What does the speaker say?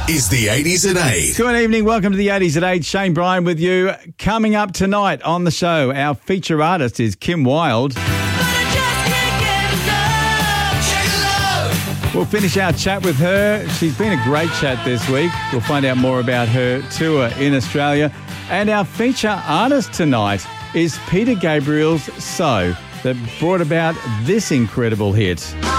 is the 80s at 8. Good evening. Welcome to the 80s at 8. Shane Bryan with you. Coming up tonight on the show, our feature artist is Kim Wilde. We'll finish our chat with her. She's been a great chat this week. We'll find out more about her tour in Australia. And our feature artist tonight is Peter Gabriel's So, that brought about this incredible hit.